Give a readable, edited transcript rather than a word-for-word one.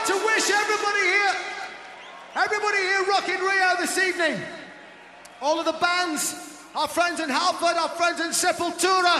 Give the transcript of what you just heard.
to wish everybody here rocking Rio this evening. All of the bands, our friends in Halford, our friends in Sepultura,